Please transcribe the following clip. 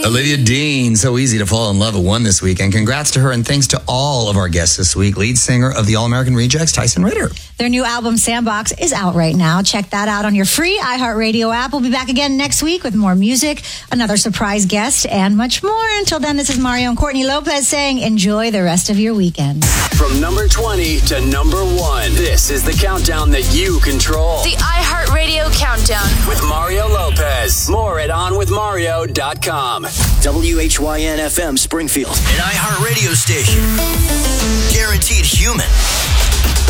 Olivia Dean, so easy to fall in love, won this week. And congrats to her and thanks to all of our guests this week. Lead singer of the All-American Rejects, Tyson Ritter. Their new album, Sandbox, is out right now. Check that out on your free iHeartRadio app. We'll be back again next week with more music, another surprise guest, and much more. Until then, this is Mario and Courtney Lopez saying enjoy the rest of your weekend. From number 20 to number 1, this is the countdown that you control. The iHeartRadio Countdown. With Mario Lopez. More at OnWithMario.com. WHYN FM Springfield. An iHeartRadio station. Guaranteed human.